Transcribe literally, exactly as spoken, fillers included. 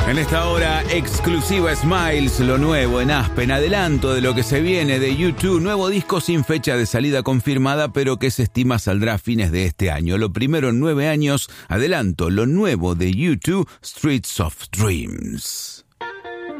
En esta hora exclusiva Smiles, lo nuevo en Aspen, adelanto de lo que se viene de U dos, nuevo disco sin fecha de salida confirmada, pero que se estima saldrá a fines de este año. Lo primero en nueve años, adelanto, lo nuevo de U dos, Streets of Dreams.